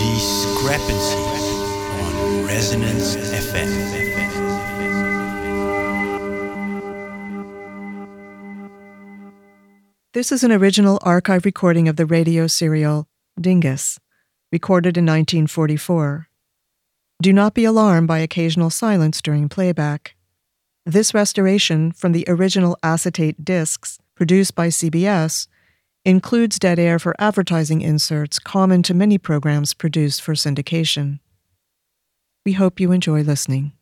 Discrepancy on Resonance FM. This is an original archive recording of the radio serial Dingus, recorded in 1944. Do not be alarmed by occasional silence during playback. This restoration from the original acetate discs produced by CBS includes dead air for advertising inserts common to many programs produced for syndication. We hope you enjoy listening.